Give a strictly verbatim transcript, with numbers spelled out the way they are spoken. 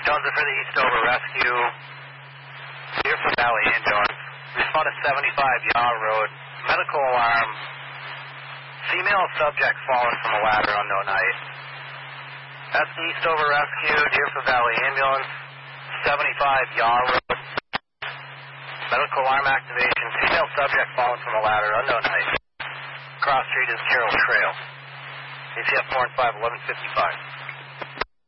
Johnson for the Eastover Rescue. Deerfoot Valley Ambulance. Respond to seventy-five Yaw Road. Medical alarm. Female subject fallen from a ladder, unknown height. That's the Eastover Rescue, Deerfoot Valley Ambulance, seventy-five Yaw Road. Medical alarm activation. Female subject fallen from a ladder, unknown height. Cross street is Carroll Trail. A C F four and five, eleven fifty-five.